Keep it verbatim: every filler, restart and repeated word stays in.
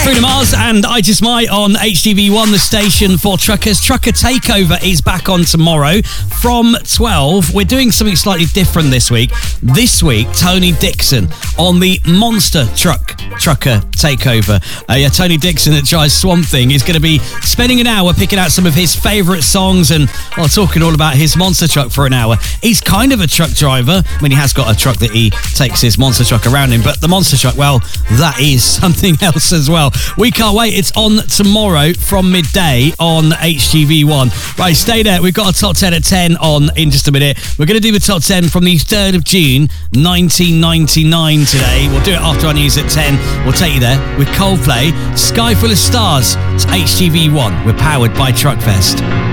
Bruno Mars and I Just Might on H T V one, the station for truckers. Trucker Takeover is back on tomorrow from twelve. We're doing something slightly different this week. This week, Tony Dixon on the Monster Truck Trucker Takeover. Uh, yeah, Tony Dixon that drives Swamp Thing is going to be spending an hour picking out some of his favourite songs and well, talking all about his monster truck for an hour. He's kind of a truck driver. I mean, he has got a truck that he takes his monster truck around in, but the monster truck, well, that is something else as well. We can't wait. It's on tomorrow from midday on H T V one. Right, stay there. We've got a top ten at ten on in just a minute. We're going to do the top ten from the third of June nineteen ninety-nine today. We'll do it after our news at ten. We'll take you there with Coldplay, Sky Full of Stars. It's H T V one. We're powered by Truckfest.